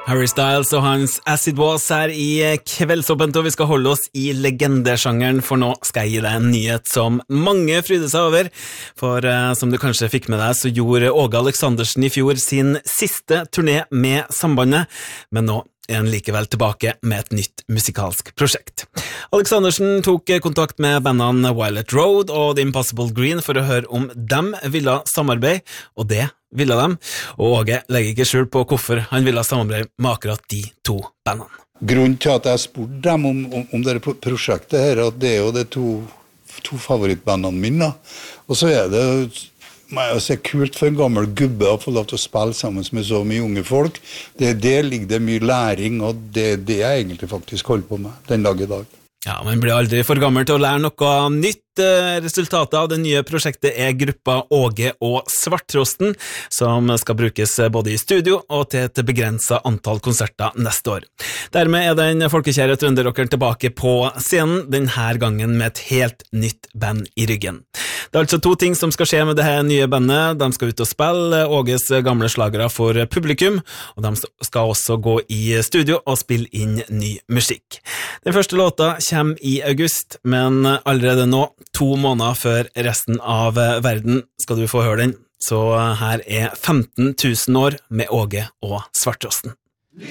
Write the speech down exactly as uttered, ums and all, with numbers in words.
Harry Styles og hans As It Was her i Kveldsåpent, og vi skal holde oss i legendesjangeren, for nå skal jeg gi deg en nyhet som mange fryder seg over. For uh, som du kanskje fikk med deg, så gjorde Åge Aleksandersen i fjor sin siste turné med sambandet, men nå er han likevel tilbake med et nytt musikalsk prosjekt. Aleksandersen tok kontakt med bandene Violet Road og The Impossible Green for å høre om dem ville samarbeide, og det ville dem, og Åge legger ikke skjul på hvorfor han ville samarbeide med akkurat de to bandene. Grunnen til at jeg spurte dem om, om, om det prosjektet her, at det er jo de to, to favorittbandene mine, og så er det må jeg si, kult for en gammel gubbe å få lov til å spille sammen med så mye unge folk. Det, det ligger det mye læring, og det er det jeg egentlig faktisk holder på med den dag i dag. Ja, man blir aldri for gammel til å lære noe nytt. Resultatet av det nye prosjektet er gruppa Åge og Svarttrosten, som skal brukes både i studio og til et begrenset antall konserter neste år. Dermed er den folkekjære trønderrockeren tilbake på scenen, denne gangen med et helt nytt band i ryggen. Det er altså to ting som skal skje med det her nye bandet. De skal ut og spille Åges gamle slagere for publikum, og de skal også gå i studio og spille inn ny musikk. Den første låta kommer i august, men allerede nå, to måneder før resten av verden, skal du få høre den. Så her er femten tusen år med Åge og Svarttrosten.